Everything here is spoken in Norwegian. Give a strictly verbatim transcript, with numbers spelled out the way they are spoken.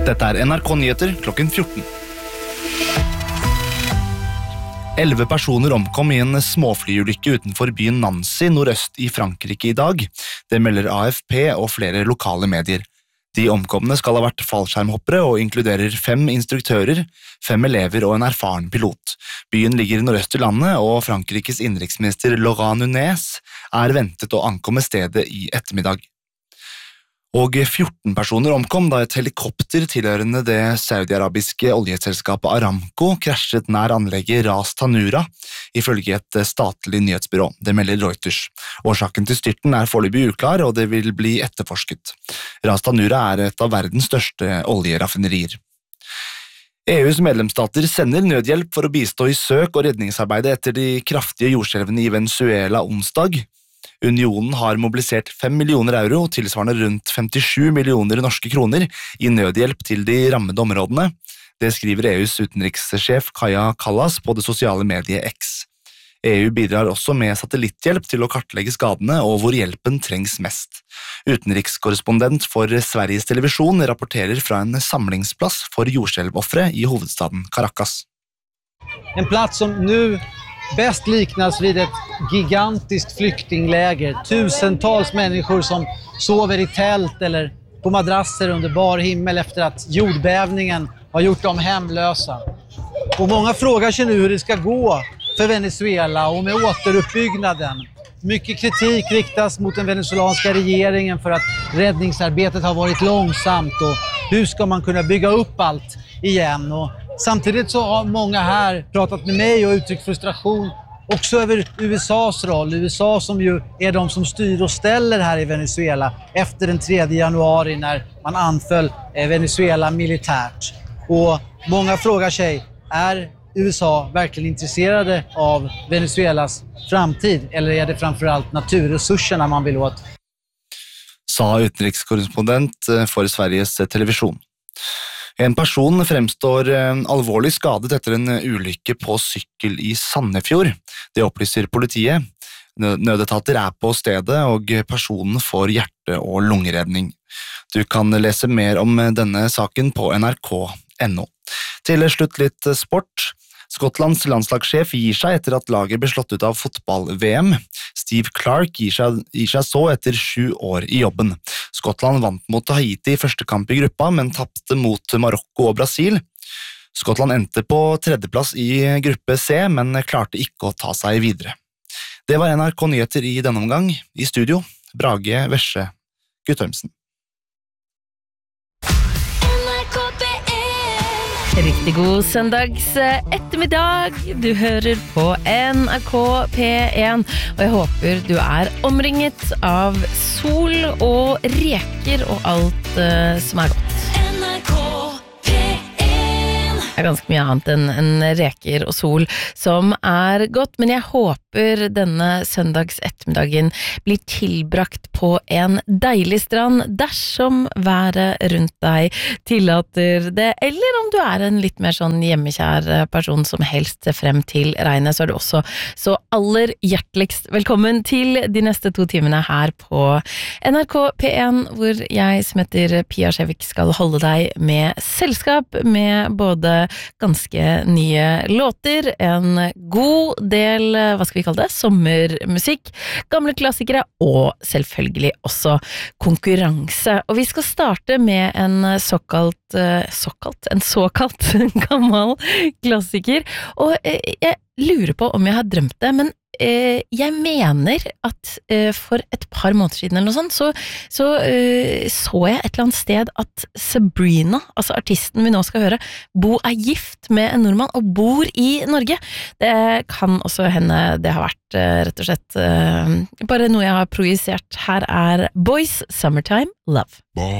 Dette er N R K Nyheter klokken fjorten. Elleve personer omkom i en småflyulykke utenfor byen Nancy nordøst i Frankrike i dag. Det melder A F P og flere lokale medier. De omkomne skal ha vært fallskjermhoppere og inkluderer fem instruktører, fem elever og en erfaren pilot. Byen ligger nordøst i landet, og Frankrikes innenriksminister Laurent Nunez er ventet å ankomme stedet i ettermiddag. Og fjorten personer omkom da et helikopter tilhørende det saudi-arabiske oljeselskapet Aramco krasjet nær anlegget Ras Tanura, ifølge et statlig nyhetsbyrå. Det melder Reuters. Årsaken til styrten er foreløpig uklar, og det vil bli etterforsket. Ras Tanura er et av verdens største oljeraffinerier. E U's medlemsstater sender nødhjelp for å bistå i søk- og redningsarbeidet etter de kraftige jordskjelvene i Venezuela onsdag. Unionen har mobilisert fem millioner euro, tilsvarende rundt femtisju millioner norske kroner, i nødhjelp til de rammede områdene. Det skriver E U's utenrikssjef Kaja Kallas på det sosiale mediet X. E U bidrar også med satellitthjelp til å kartlegge skadene og hvor hjelpen trengs mest. Utenrikskorrespondent for Sveriges Televisjon rapporterer fra en samlingsplass for jordskjelvoffere i hovedstaden Caracas. En plats som nu bäst liknas vid ett gigantiskt flyktingläger. Tusentals människor som sover i tält eller på madrasser under bar himmel efter att jordbävningen har gjort dem hemlösa. Och många frågar sig nu hur det ska gå för Venezuela och med återuppbyggnaden. Mycket kritik riktas mot den venezuelanska regeringen för att räddningsarbetet har varit långsamt och hur ska man kunna bygga upp allt igen. Och samtidigt så har många här pratat med mig och uttryckt frustration också över U S A's roll. U S A som ju är de som styr och ställer här i Venezuela efter den tredje januari när man anföll Venezuela militärt. Och många frågar sig, är U S A verkligen intresserade av Venezuelas framtid eller är det framförallt naturresurserna man vill åt? Sa utenrikskorrespondent for Sveriges Televisjon. En person fremstår alvorlig skadet etter en ulykke på sykkel i Sandefjord. Det opplyser politiet. Nødetater er på stedet, og personen får hjerte- og lungeredning. Du kan lese mer om denne saken på N R K punktum N O. Til slutt litt sport. Skottlands landslagssjef gir seg etter at laget ble slått ut av fotball-V M. Steve Clark gir seg, gir seg så etter sju år i jobben. Skottland vant mot Haiti i første kamp i gruppa, men tappte mot Marokko og Brasil. Skottland endte på tredjeplass i gruppe C, men klarte ikke å ta seg videre. Det var N R K Nyheter i denne omgang. I studio, Brage Vesje Guttormsen. Riktig god søndags ettermiddag. Du hører på N R K P en, og jeg håper du er omringet av sol og reker og alt uh, som er godt. N R K P en. Det er ganske mye annet enn en reker og sol som er godt, men jeg håper denne søndags ettermiddagen blir tilbrakt på en deilig strand dersom været rundt deg tillater det, eller om du er en litt mer sånn hjemmekjær person som helst ser frem til regnet, så er du også så aller hjerteligst velkommen til de neste to timene her på N R K P en, hvor jeg som heter Pia Skjevik skal holde deg med selskap med både ganske nye låter, en god del, hva skal vi kalle det, sommermusikk, gamle klassikere og selvfølgelig også konkurranse. Og vi skal starte med en såkalt, såkalt, en såkalt gammel klassiker, og jeg lurer på om jeg har drømt det, men eh, jeg mener at eh, for et par måneder siden eller noe sånt, så, så, eh, så jeg et eller annet sted at Sabrina, altså artisten vi nå skal høre, bo er gift med en nordmann og bor i Norge. Det kan også hende det har vært eh, rett og slett eh, bare noe jeg har projisert. Her er Boys Summertime Love.